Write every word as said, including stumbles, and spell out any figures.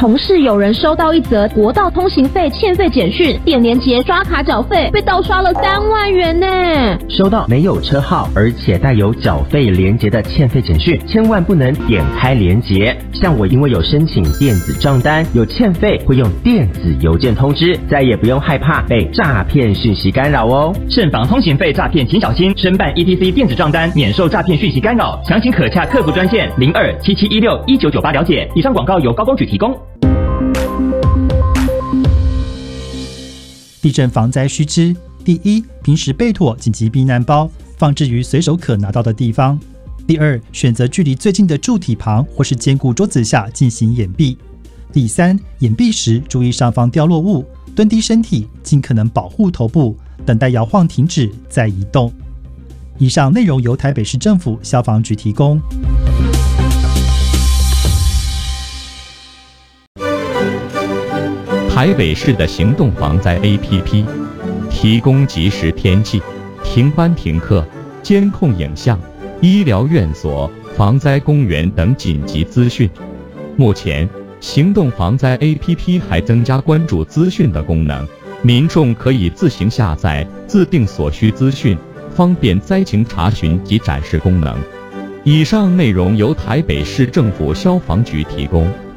同事有人收到一则国道通行费欠费简讯，点连结刷卡缴费，被盗刷了三万元呢。 收到没有车号而且带有缴费连结的欠费简讯，千万不能点开连结。像我因为有申请电子账单，有欠费会用电子邮件通知，再也不用害怕被诈骗讯息干扰哦。 慎防通行费诈骗，请小心。申办 E T C 电子账单，免受诈骗讯息干扰。详情可洽客服专线零二七七一六一九九八了解。以上广告由高工局提供。 地震防灾须知：第一，平时备妥紧急避难包，放置于随手可拿到的地方。第二，选择距离最近的柱体旁或是坚固桌子下进行掩蔽。第三，掩蔽时注意上方掉落物，蹲低身体，尽可能保护头部，等待摇晃停止再移动。以上内容由台北市政府消防局提供。 台北市的行动防灾 A P P 提供即时天气、停班停课、监控影像、医疗院所、防灾公园等紧急资讯。目前，行动防灾 A P P 还增加关注资讯的功能，民众可以自行下载，自定所需资讯，方便灾情查询及展示功能。以上内容由台北市政府消防局提供。